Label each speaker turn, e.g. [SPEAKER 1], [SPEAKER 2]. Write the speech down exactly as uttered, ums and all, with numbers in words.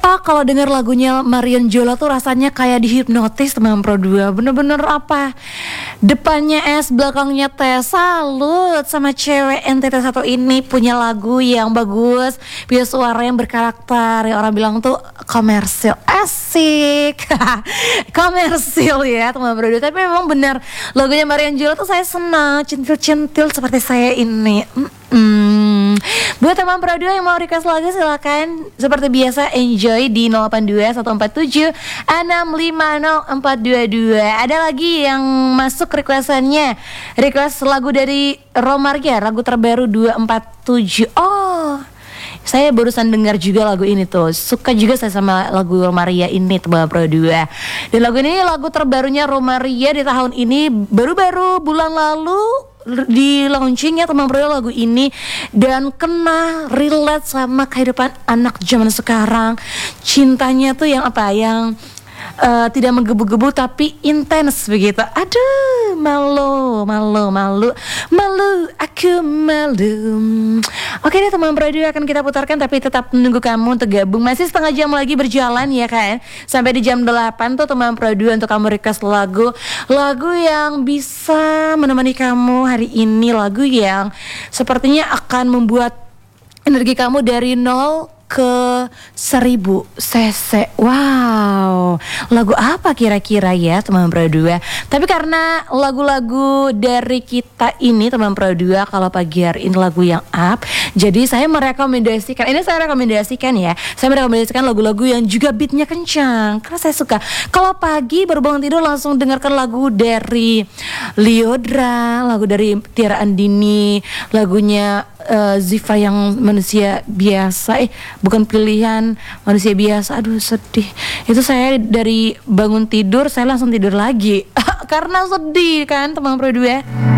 [SPEAKER 1] Ah, kalau denger lagunya Marion Jola tuh rasanya kayak dihipnotis teman Pro dua. Bener-bener apa? Depannya S, belakangnya T. Salut sama cewek N T T satu ini, punya lagu yang bagus, punya suara yang berkarakter. Yang orang bilang tuh komersil. Asik. Komersil ya teman Pro dua. Tapi memang benar lagunya Marion Jola tuh saya senang, centil-centil seperti saya ini. Hmm. Buat teman Pro dua yang mau request lagu silakan seperti biasa enjoy di nol delapan dua satu empat tujuh enam lima nol empat dua dua. Ada lagi yang masuk requestannya, request lagu dari Romaria, lagu terbaru dua empat tujuh. Oh, saya barusan dengar juga lagu ini tuh. Suka juga saya sama lagu Romaria ini teman Pro dua. Dan lagu ini lagu terbarunya Romaria di tahun ini, baru-baru bulan lalu di launching ya teman Pro lagu ini, dan kena relate sama kehidupan anak zaman sekarang. Cintanya tuh yang apa, yang uh, tidak menggebu-gebu tapi intens begitu. Aduh, malu, malu, malu, malu, aku malu. Oke deh teman Pro dua, akan kita putarkan tapi tetap menunggu kamu untuk gabung. Masih setengah jam lagi berjalan ya kan, sampai di jam delapan tuh teman Pro dua untuk kamu request lagu. Lagu yang bisa menemani kamu hari ini, lagu yang sepertinya akan membuat energi kamu dari nol ke seribu cc. Wow, lagu apa kira-kira ya teman Pro dua? Tapi karena lagu-lagu dari kita ini teman Pro dua kalau pagi hari ini lagu yang up, jadi saya merekomendasikan, ini saya rekomendasikan ya, saya merekomendasikan lagu-lagu yang juga beatnya kencang, karena saya suka kalau pagi baru bangun tidur langsung dengarkan lagu dari Lyodra, lagu dari Tiara Andini, lagunya uh, Ziva yang manusia biasa, eh bukan pilihan, manusia biasa. Aduh sedih. Itu saya dari bangun tidur saya langsung tidur lagi karena sedih kan teman Pro dua.